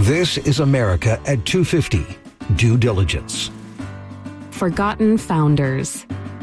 This is America at 250. Due diligence. Forgotten founders.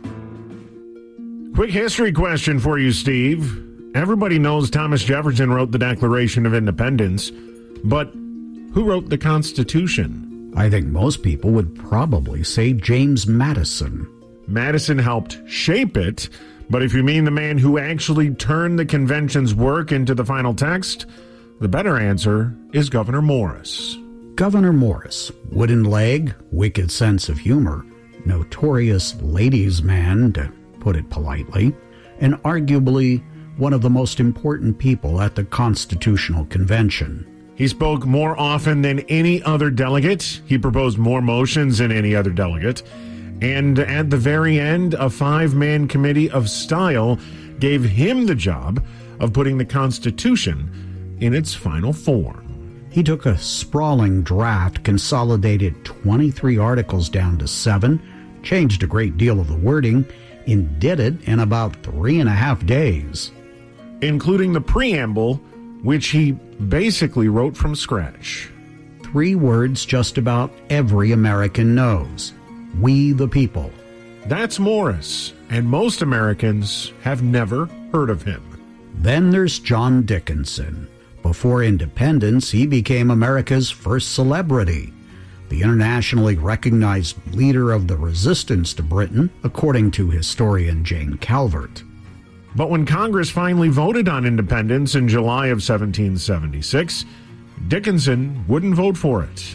Quick history question for you, Steve. Everybody knows Thomas Jefferson wrote the Declaration of Independence, but who wrote the Constitution? I think most people would probably say James Madison. Madison helped shape it, but if you mean the man who actually turned the convention's work into the final text, the better answer is Gouverneur Morris. Gouverneur Morris, wooden leg, wicked sense of humor, notorious ladies' man, to put it politely, and arguably one of the most important people at the Constitutional Convention. He spoke more often than any other delegate. He proposed more motions than any other delegate. And at the very end, a 5-man committee of style gave him the job of putting the Constitution in its final form. He took a sprawling draft, consolidated 23 articles down to 7, changed a great deal of the wording, and did it in about 3.5 days. Including the preamble, which he basically wrote from scratch. 3 words just about every American knows. We the people. That's Morris, and most Americans have never heard of him. Then there's John Dickinson. Before independence, he became America's first celebrity, the internationally recognized leader of the resistance to Britain, according to historian Jane Calvert. But when Congress finally voted on independence in July of 1776, Dickinson wouldn't vote for it.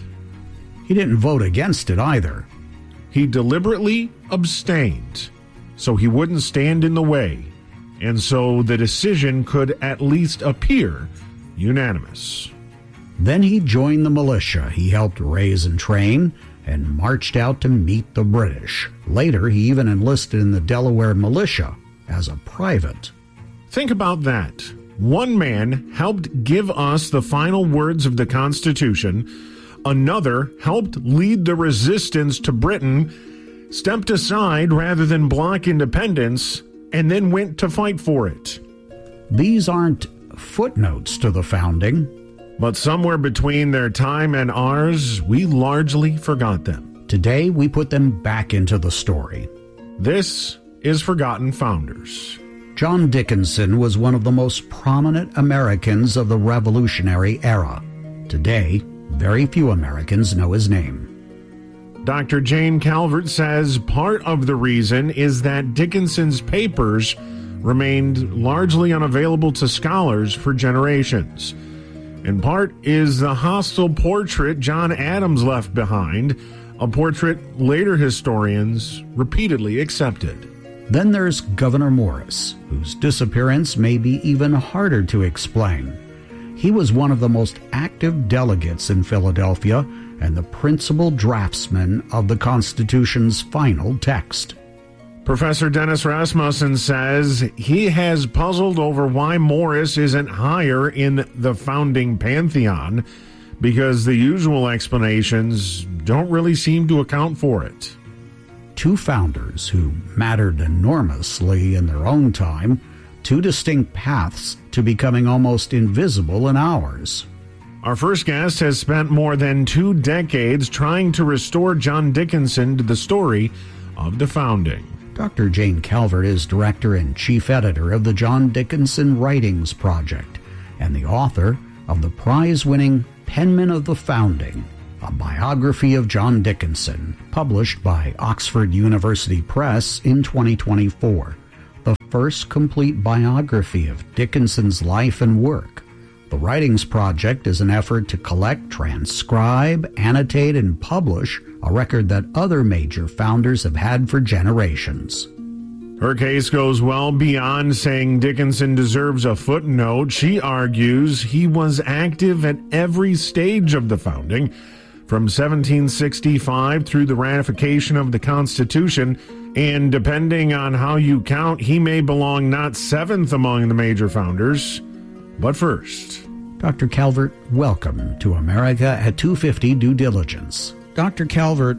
He didn't vote against it either. He deliberately abstained, so he wouldn't stand in the way, and so the decision could at least appear unanimous. Then he joined the militia he helped raise and train, and marched out to meet the British. Later, he even enlisted in the Delaware militia as a private. Think about that. One man helped give us the final words of the Constitution. Another helped lead the resistance to Britain, stepped aside rather than block independence, and then went to fight for it. These aren't footnotes to the founding. But somewhere between their time and ours, we largely forgot them. Today, we put them back into the story. This is Forgotten Founders. John Dickinson was one of the most prominent Americans of the Revolutionary era. Today, very few Americans know his name. Dr. Jane Calvert says part of the reason is that Dickinson's papers remained largely unavailable to scholars for generations. In part is the hostile portrait John Adams left behind, a portrait later historians repeatedly accepted. Then there's Gouverneur Morris, whose disappearance may be even harder to explain. He was one of the most active delegates in Philadelphia and the principal draftsman of the Constitution's final text. Professor Dennis Rasmussen says he has puzzled over why Morris isn't higher in the founding pantheon because the usual explanations don't really seem to account for it. 2 founders who mattered enormously in their own time, 2 distinct paths to becoming almost invisible in ours. Our first guest has spent more than 2 decades trying to restore John Dickinson to the story of the founding. Dr. Jane Calvert is director and chief editor of the John Dickinson Writings Project and the author of the prize-winning Penman of the Founding, a biography of John Dickinson, published by Oxford University Press in 2024, the first complete biography of Dickinson's life and work. The Writings Project is an effort to collect, transcribe, annotate, and publish a record that other major founders have had for generations. Her case goes well beyond saying Dickinson deserves a footnote. She argues he was active at every stage of the founding, from 1765 through the ratification of the Constitution, and depending on how you count, he may belong not 7th among the major founders, but first. Dr. Calvert, welcome to America at 250 Due Diligence. Dr. Calvert,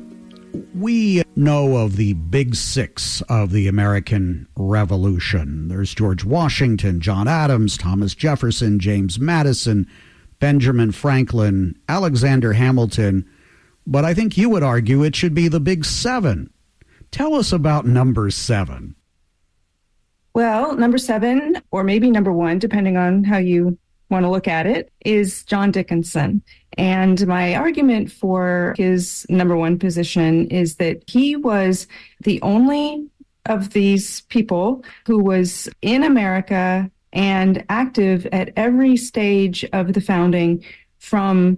we know of the big 6 of the American Revolution. There's George Washington, John Adams, Thomas Jefferson, James Madison, Benjamin Franklin, Alexander Hamilton, but I think you would argue it should be the Big Seven. Tell us about number 7. Well, number 7, or maybe number 1, depending on how you want to look at it, is John Dickinson. And my argument for his number 1 position is that he was the only of these people who was in America and active at every stage of the founding from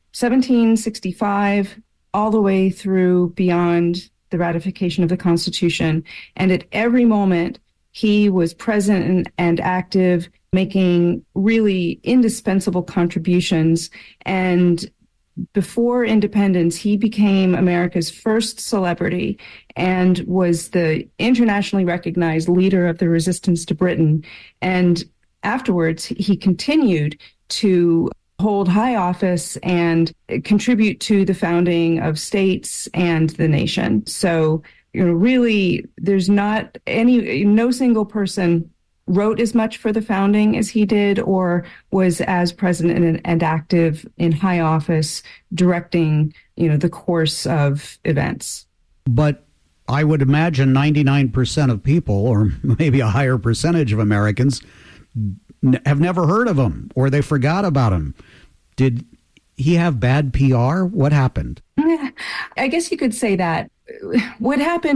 1765 all the way through beyond the ratification of the Constitution. And at every moment, he was present and active, making really indispensable contributions. And before independence, he became America's first celebrity and was the internationally recognized leader of the resistance to Britain. And afterwards, he continued to hold high office and contribute to the founding of states and the nation. So, really, there's no single person wrote as much for the founding as he did or was as present and active in high office directing, the course of events. But I would imagine 99% of people, or maybe a higher percentage of Americans, have never heard of him or they forgot about him. Did he have bad PR? What happened? I guess you could say that. What happened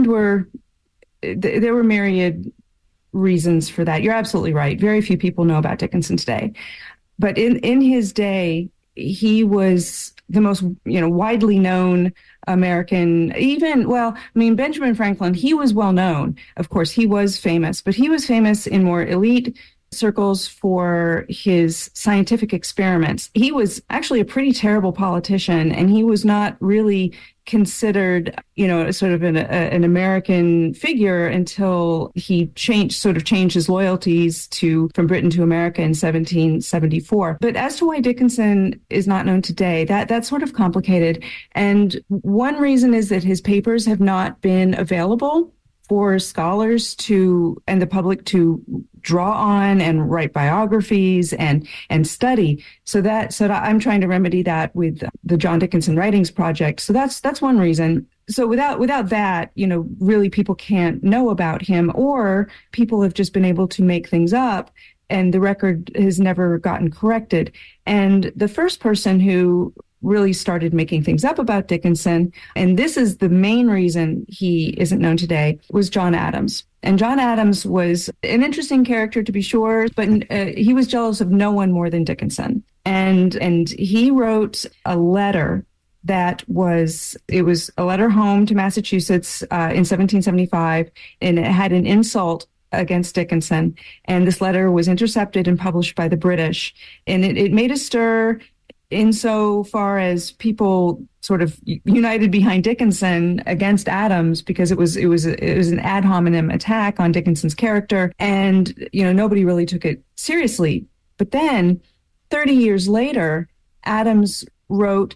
there were myriad reasons for that. You're absolutely right. Very few people know about Dickinson today. But in his day, he was the most, widely known American, Benjamin Franklin, he was well known. Of course, he was famous, but he was famous in more elite circles for his scientific experiments. He was actually a pretty terrible politician, and he was not really considered, sort of an American figure until he changed his loyalties from Britain to America in 1774. But as to why Dickinson is not known today, that's sort of complicated. And one reason is that his papers have not been available for scholars and the public to draw on and write biographies and study. So I'm trying to remedy that with the John Dickinson Writings Project. So that's one reason. So without that, really people can't know about him, or people have just been able to make things up and the record has never gotten corrected. And the first person who really started making things up about Dickinson, and this is the main reason he isn't known today, was John Adams. And John Adams was an interesting character, to be sure, but he was jealous of no one more than Dickinson. And he wrote a letter it was a letter home to Massachusetts in 1775, and it had an insult against Dickinson. And this letter was intercepted and published by the British. And it made a stir insofar as people sort of united behind Dickinson against Adams, because it was an ad hominem attack on Dickinson's character, and nobody really took it seriously. But then 30 years later, Adams wrote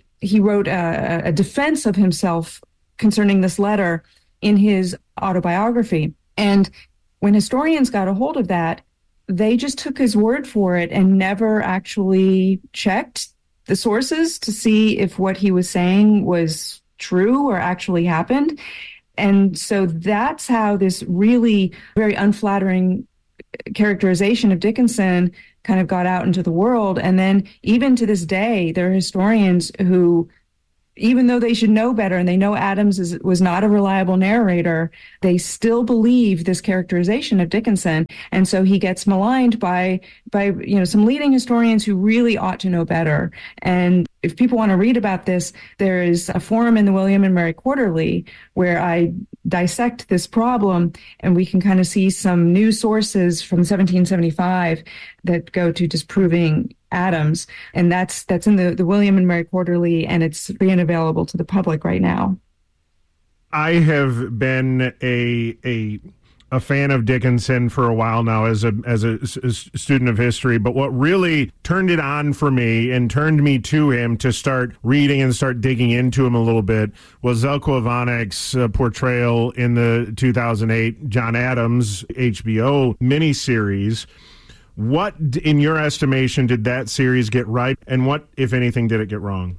a defense of himself concerning this letter in his autobiography. And when historians got a hold of that, they just took his word for it and never actually checked the sources to see if what he was saying was true or actually happened. And so that's how this really very unflattering characterization of Dickinson kind of got out into the world. And then even to this day, there are historians who, even though they should know better and they know Adams was not a reliable narrator, they still believe this characterization of Dickinson. And so he gets maligned by some leading historians who really ought to know better. And if people want to read about this, there is a forum in the William and Mary Quarterly where I dissect this problem, and we can kind of see some new sources from 1775 that go to disproving Adams. And that's in the William and Mary Quarterly, and it's free and available to the public right now. I have been a fan of Dickinson for a while now as a student of history, but what really turned it on for me and turned me to him to start reading and start digging into him a little bit was Zeljko Ivanik's portrayal in the 2008 John Adams HBO miniseries, What, in your estimation, did that series get right, and what, if anything, did it get wrong?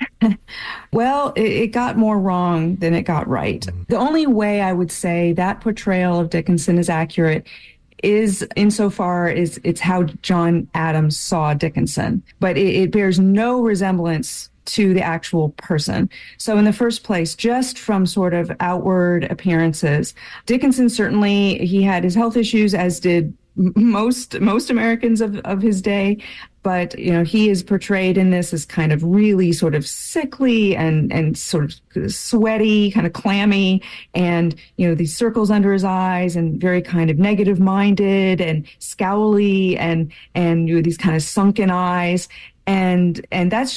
Well, it got more wrong than it got right. The only way I would say that portrayal of Dickinson is accurate is insofar as it's how John Adams saw Dickinson, but it bears no resemblance to the actual person. So in the first place, just from sort of outward appearances, Dickinson certainly, he had his health issues, as did most Americans of his day. But, he is portrayed in this as kind of really sort of sickly and sort of sweaty, kind of clammy, and, these circles under his eyes, and very kind of negative minded and scowly, and these kind of sunken eyes. And that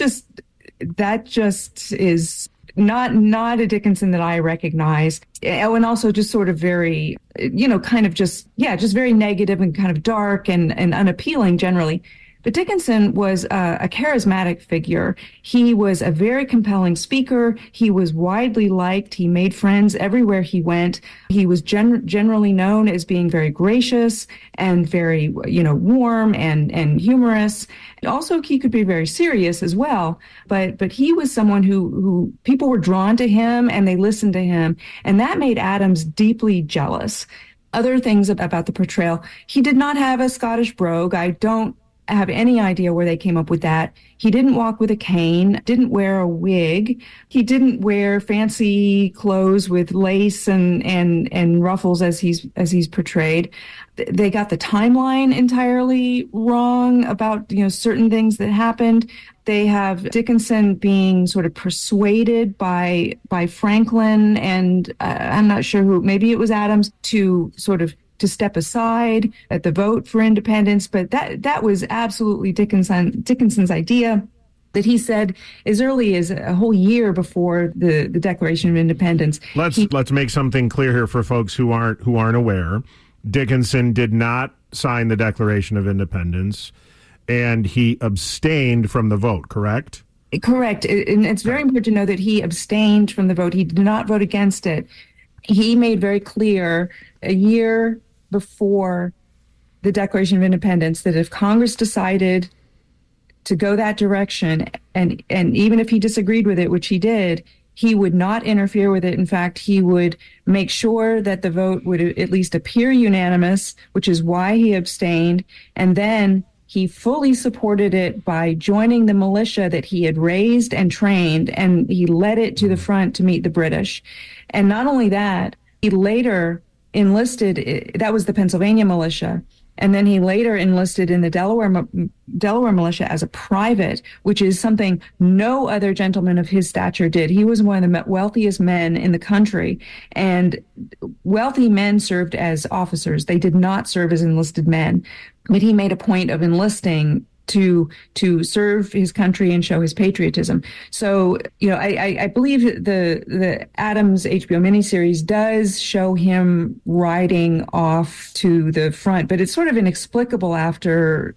just is not a Dickinson that I recognize. Oh, and also just sort of very, kind of just very negative and kind of dark and unappealing generally. But Dickinson was a charismatic figure. He was a very compelling speaker. He was widely liked. He made friends everywhere he went. He was generally known as being very gracious and very, warm and humorous. And also, he could be very serious as well. But he was someone who people were drawn to him and they listened to him. And that made Adams deeply jealous. Other things about the portrayal: he did not have a Scottish brogue. I don't have any idea where they came up with that. He didn't walk with a cane, didn't wear a wig. He didn't wear fancy clothes with lace and ruffles as he's portrayed. They got the timeline entirely wrong about, certain things that happened. They have Dickinson being sort of persuaded by Franklin and I'm not sure who, maybe it was Adams, to step aside at the vote for independence. But that was absolutely Dickinson's idea, that he said as early as a whole year before the Declaration of Independence. Let's make something clear here for folks who aren't aware. Dickinson did not sign the Declaration of Independence, and he abstained from the vote, correct? Correct. And it's very important to know that he abstained from the vote. He did not vote against it. He made very clear a year before the Declaration of Independence that if Congress decided to go that direction, and even if he disagreed with it, which he did, he would not interfere with it. In fact, he would make sure that the vote would at least appear unanimous, which is why he abstained. And then he fully supported it by joining the militia that he had raised and trained, and he led it to the front to meet the British. And not only that, he later enlisted, that was the Pennsylvania militia, and then he later enlisted in the Delaware militia as a private, which is something no other gentleman of his stature did. He was one of the wealthiest men in the country, and wealthy men served as officers. They did not serve as enlisted men, but he made a point of enlisting to serve his country and show his patriotism. So, I believe the Adams HBO miniseries does show him riding off to the front, but it's sort of inexplicable after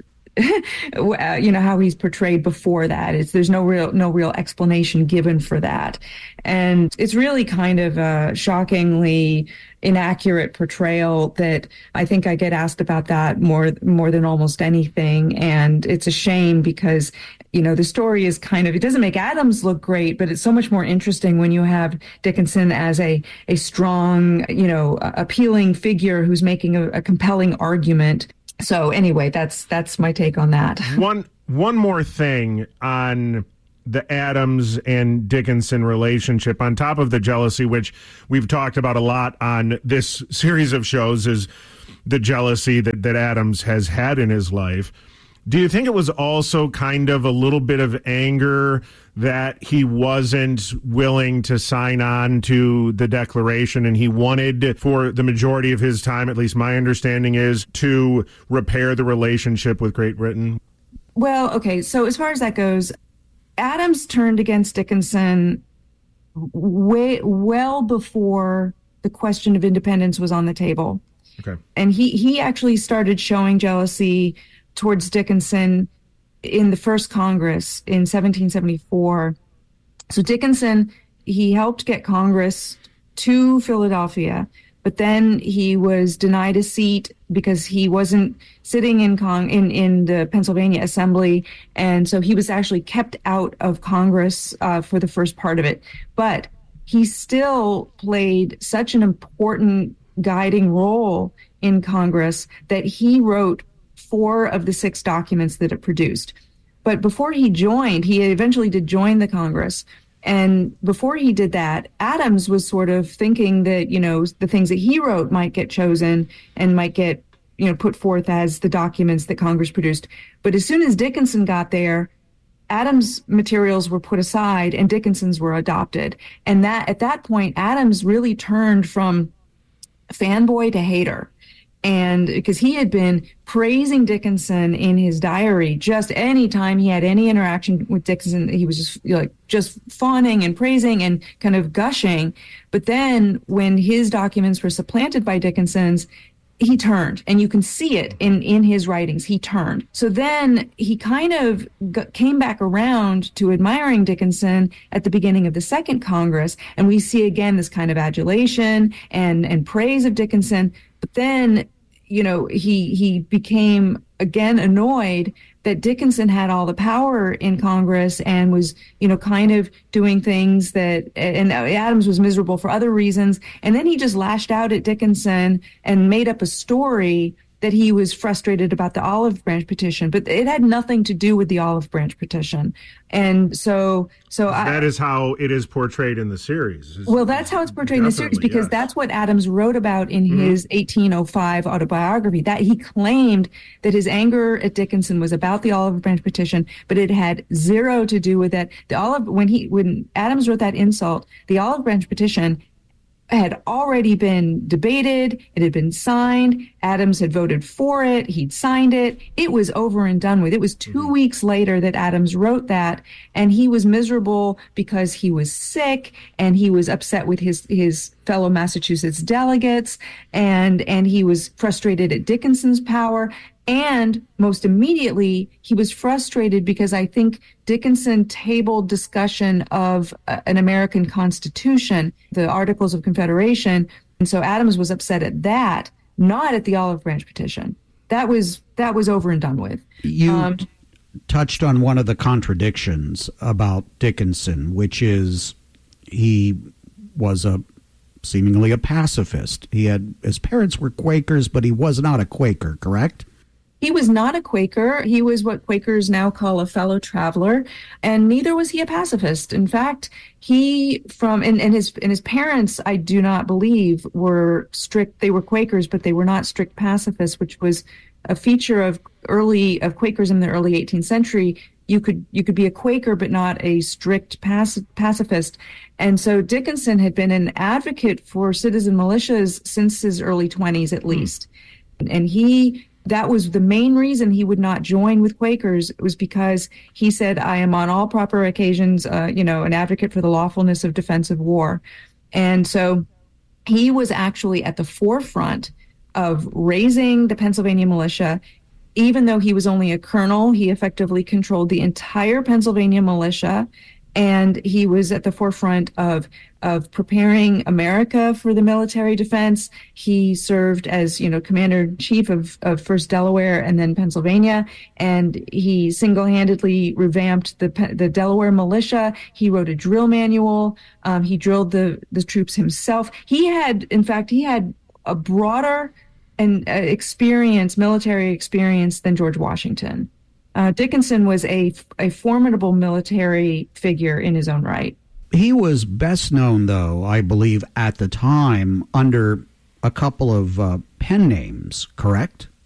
how he's portrayed before that. There's no real explanation given for that. And it's really kind of a shockingly inaccurate portrayal that I think I get asked about that more than almost anything. And it's a shame because, the story is it doesn't make Adams look great, but it's so much more interesting when you have Dickinson as a strong, appealing figure who's making a compelling argument. So anyway, that's my take on that. One more thing on the Adams and Dickinson relationship, on top of the jealousy, which we've talked about a lot on this series of shows, is the jealousy that Adams has had in his life. Do you think it was also kind of a little bit of anger that he wasn't willing to sign on to the Declaration, and he wanted, for the majority of his time, at least my understanding is, to repair the relationship with Great Britain? Well, okay, so as far as that goes, Adams turned against Dickinson well before the question of independence was on the table. Okay. And he actually started showing jealousy towards Dickinson in the first Congress in 1774. So Dickinson, he helped get Congress to Philadelphia, but then he was denied a seat because he wasn't sitting in the Pennsylvania Assembly, and so he was actually kept out of Congress for the first part of it. But he still played such an important guiding role in Congress that he wrote 4 of the 6 documents that it produced. But before he joined, he eventually did join the Congress. And before he did that, Adams was sort of thinking that, the things that he wrote might get chosen and might get, put forth as the documents that Congress produced. But as soon as Dickinson got there, Adams' materials were put aside and Dickinson's were adopted. And that at that point, Adams really turned from fanboy to hater. And because he had been praising Dickinson in his diary, just any time he had any interaction with Dickinson, he was just fawning and praising and kind of gushing. But then when his documents were supplanted by Dickinson's, he turned, and you can see it in his writings. He turned. So then he kind of came back around to admiring Dickinson at the beginning of the second Congress, and we see again this kind of adulation and praise of Dickinson. But then, he became again annoyed that Dickinson had all the power in Congress and was, kind of doing things and Adams was miserable for other reasons. And then he just lashed out at Dickinson and made up a story that he was frustrated about the Olive Branch petition, but it had nothing to do with the Olive Branch petition. And so that is how it is portrayed in the series. Well, that's how it's portrayed in the series, because that's what Adams wrote about in his 1805 autobiography, that he claimed that his anger at Dickinson was about the Olive Branch petition, but it had zero to do with that. When Adams wrote that insult, the Olive Branch petition had already been debated. It had been signed. Adams had voted for it. He'd signed it. It was over and done with. It was 2 weeks later that Adams wrote that, and he was miserable because he was sick and he was upset with his fellow Massachusetts delegates, and he was frustrated at Dickinson's power. And most immediately, he was frustrated because I think Dickinson tabled discussion of an American Constitution, the Articles of Confederation. And so Adams was upset at that, not at the Olive Branch petition. That was over and done with. You touched on one of the contradictions about Dickinson, which is he was seemingly a pacifist. His parents were Quakers, but he was not a Quaker, correct? He was not a Quaker. He was what Quakers now call a fellow traveler, and neither was he a pacifist. In fact, his parents, I do not believe, were strict. They were Quakers, but they were not strict pacifists, which was a feature of Quakerism in the early 18th century. You could be a Quaker, but not a strict pacifist. And so Dickinson had been an advocate for citizen militias since his early 20s, at least, and that was the main reason he would not join with Quakers. It was because he said, I am on all proper occasions, an advocate for the lawfulness of defensive war. And so he was actually at the forefront of raising the Pennsylvania militia. Even though he was only a colonel, he effectively controlled the entire Pennsylvania militia. And he was at the forefront of preparing America for the military defense. He served as, commander-in-chief of first Delaware and then Pennsylvania, and he single-handedly revamped the Delaware militia. He wrote a drill manual. He drilled the troops himself. He had a broader and military experience than George Washington. Dickinson was a formidable military figure in his own right. He was best known, though, I believe, at the time under a couple of pen names, correct?